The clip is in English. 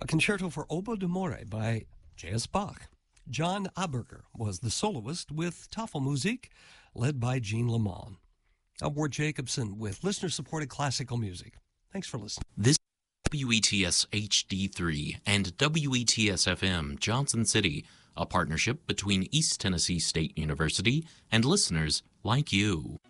concerto for oboe d'amore by J.S. Bach. John Aberger was the soloist with Tafelmusik, led by Jean Lamont. I'm Ward Jacobson with listener-supported classical music. Thanks for listening. This is WETS HD3 and WETS-FM Johnson City, a partnership between East Tennessee State University and listeners like you.